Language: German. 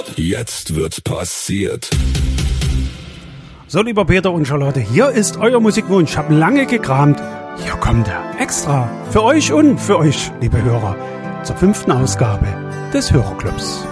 Jetzt wird passiert. So, lieber Peter und Charlotte, hier ist euer Musikwunsch. Ich habe lange gekramt. Hier kommt er extra für euch und für euch, liebe Hörer, zur 5. Ausgabe des Hörerclubs.